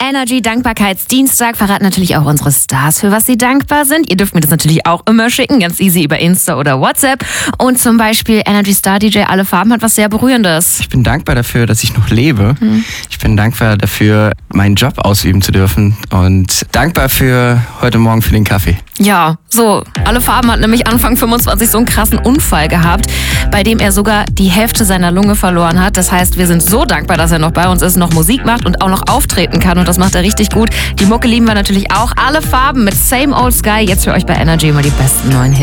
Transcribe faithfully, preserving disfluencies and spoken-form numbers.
Energy Dankbarkeitsdienstag verraten natürlich auch unsere Stars, für was sie dankbar sind. Ihr dürft mir das natürlich auch immer schicken, ganz easy über Insta oder WhatsApp. Und zum Beispiel Energy Star D J Alle Farben hat was sehr Berührendes. Ich bin dankbar dafür, dass ich noch lebe. Hm. Ich bin dankbar dafür, meinen Job ausüben zu dürfen. Und dankbar für heute Morgen für den Kaffee. Ja, so. Alle Farben hat nämlich Anfang fünfundzwanzig so einen krassen Unfall gehabt, bei dem er sogar die Hälfte seiner Lunge verloren hat. Das heißt, wir sind so dankbar, dass er noch bei uns ist, noch Musik macht und auch noch auftreten kann. Und das macht er richtig gut. Die Mucke lieben wir natürlich auch. Alle Farben mit Same Old Sky. Jetzt für euch bei Energy immer die besten neuen Hits.